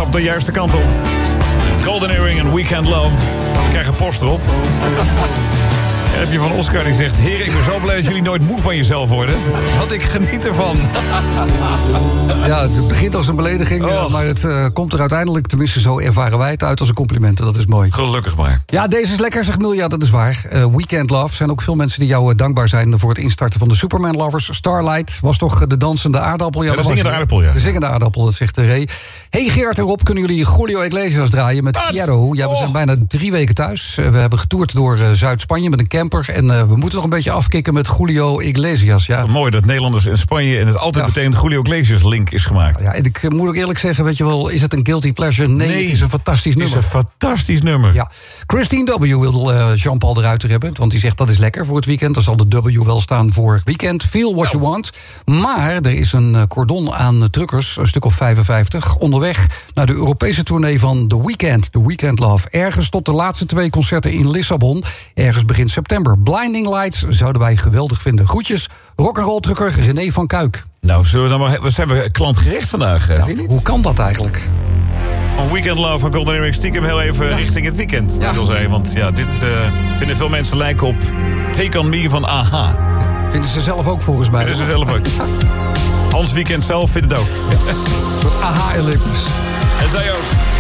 stapt de juiste kant op. Golden Earring en Weekend Love. We krijgen post erop. En heb je van Oscar die zegt... Heren, ik ben zo blij dat jullie nooit moe van jezelf worden. Want ik geniet ervan. Ja, het begint als een belediging. Maar het komt er uiteindelijk, tenminste zo ervaren wij het, uit als een compliment. Dat is mooi. Gelukkig maar. Ja, deze is lekker, zegt Mil. Ja, dat is waar. Weekend Love. Er zijn ook veel mensen die jou dankbaar zijn voor het instarten van de Superman Lovers. Starlight was toch de dansende aardappel? Ja, de zingende aardappel, ja. De zingende aardappel, dat zegt Ray. Hey Gerard en Rob, kunnen jullie Julio Iglesias draaien met Quiero? Ja, we zijn bijna 3 weken thuis. We hebben getoerd door Zuid-Spanje met een camper. En we moeten nog een beetje afkicken met Julio Iglesias. Ja. Mooi dat Nederlanders in Spanje en het altijd meteen Julio Iglesias link is gemaakt. Ja, en ik moet ook eerlijk zeggen, weet je wel, is het een guilty pleasure? Nee, het is een fantastisch nummer. Het is een fantastisch nummer. Ja. Christine W. wil Jean-Paul de Ruiter hebben, want die zegt dat is lekker voor het weekend. Dan zal de W wel staan voor weekend. Feel what you want. Maar er is een cordon aan truckers, een stuk of 55, onderweg naar de Europese tournee van The Weeknd. The Weekend Love. Ergens tot de laatste 2 concerten in Lissabon. Ergens begin september. Blinding Lights zouden wij geweldig vinden. Groetjes, rock'n'roll trucker René van Kuik. Nou, zullen we dan maar... We zijn klantgericht vandaag, ja, zie je niet? Hoe kan dat eigenlijk? Van Weekend Love van Golden Earring stiekem heel even richting het weekend. Ja. Ik wil zeggen, want ja, dit vinden veel mensen lijken op Take On Me van AHA. Ja, vinden ze zelf ook volgens mij. Vinden ze zelf ook. Hans Weekend zelf vindt het ook. Ja. Een soort AHA-ellipses. En zij ook.